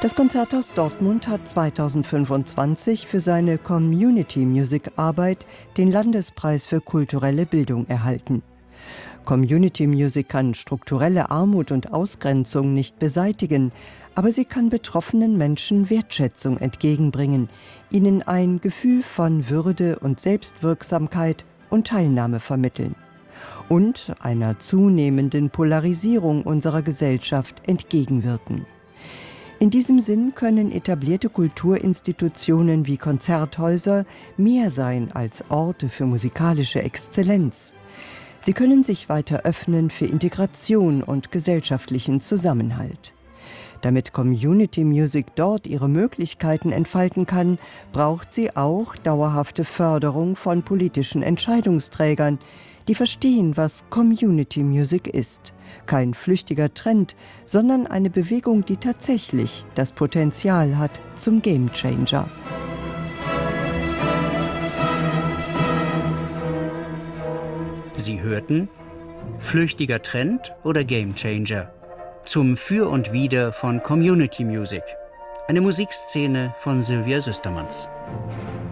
Das Konzerthaus Dortmund hat 2025 für seine Community-Music-Arbeit den Landespreis für kulturelle Bildung erhalten. Community Music kann strukturelle Armut und Ausgrenzung nicht beseitigen, aber sie kann betroffenen Menschen Wertschätzung entgegenbringen, ihnen ein Gefühl von Würde und Selbstwirksamkeit und Teilnahme vermitteln und einer zunehmenden Polarisierung unserer Gesellschaft entgegenwirken. In diesem Sinn können etablierte Kulturinstitutionen wie Konzerthäuser mehr sein als Orte für musikalische Exzellenz. Sie können sich weiter öffnen für Integration und gesellschaftlichen Zusammenhalt. Damit Community Music dort ihre Möglichkeiten entfalten kann, braucht sie auch dauerhafte Förderung von politischen Entscheidungsträgern, die verstehen, was Community Music ist. Kein flüchtiger Trend, sondern eine Bewegung, die tatsächlich das Potenzial hat zum Gamechanger. Sie hörten Flüchtiger Trend oder Gamechanger zum Für und Wider von Community Music. Eine Musikszene von Sylvia Süstermanns.